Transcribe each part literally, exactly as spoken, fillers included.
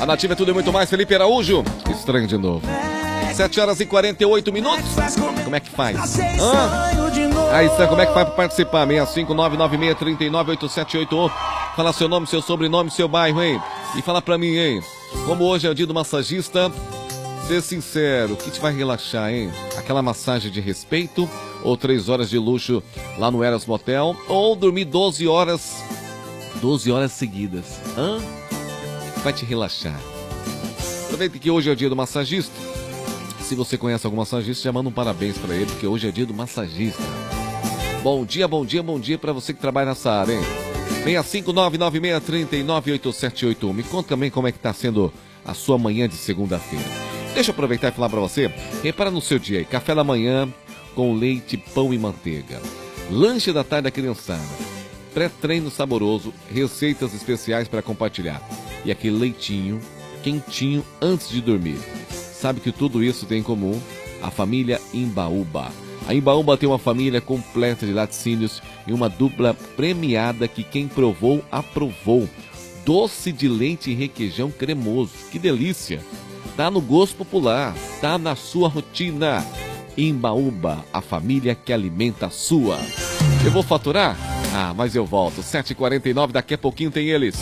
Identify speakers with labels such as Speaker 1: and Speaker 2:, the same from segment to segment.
Speaker 1: Nativa é tudo e muito mais. Felipe Araújo, estranho de novo. sete horas e quarenta e oito minutos. Como é que faz? Hã? Aí, Sam, como é que faz para participar? seis cinco nove nove seis três nove oito sete oito um. Fala seu nome, seu sobrenome, seu bairro, hein? E fala pra mim, hein? Como hoje é o dia do massagista, ser sincero, o que te vai relaxar, hein? Aquela massagem de respeito ou três horas de luxo lá no Eras Motel? Ou dormir doze horas, doze horas seguidas? Hã? O que vai te relaxar? Aproveita que hoje é o dia do massagista. Se você conhece algum massagista, já manda um parabéns pra ele, porque hoje é dia do massagista. Bom dia, bom dia, bom dia pra você que trabalha nessa área, hein? seis cinco nove nove seis três nove oito sete oito um. Me conta também como é que tá sendo a sua manhã de segunda-feira. Deixa eu aproveitar e falar pra você. Repara no seu dia aí. Café da manhã com leite, pão e manteiga. Lanche da tarde da criançada. Pré-treino saboroso. Receitas especiais para compartilhar. E aquele leitinho quentinho antes de dormir. Sabe que tudo isso tem em comum? A família Imbaúba. A Imbaúba tem uma família completa de laticínios e uma dupla premiada que quem provou, aprovou. Doce de leite e requeijão cremoso. Que delícia! Tá no gosto popular, tá na sua rotina. Imbaúba, a família que alimenta a sua. Eu vou faturar? Ah, mas eu volto. sete e quarenta e nove, daqui a pouquinho tem eles.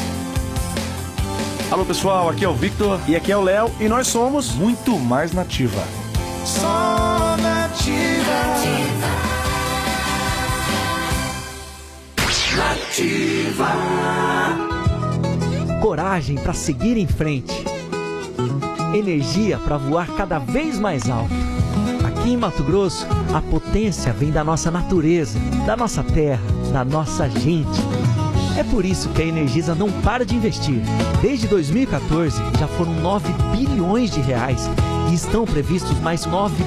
Speaker 2: Alô pessoal, aqui é o Victor
Speaker 3: e aqui é o Léo e nós somos
Speaker 2: Muito Mais Nativa.
Speaker 3: Só Nativa. Nativa.
Speaker 4: Coragem para seguir em frente. Energia para voar cada vez mais alto. Aqui em Mato Grosso, a potência vem da nossa natureza, da nossa terra, da nossa gente. É por isso que a Energisa não para de investir. Desde dois mil e quatorze, já foram nove bilhões de reais e estão previstos mais nove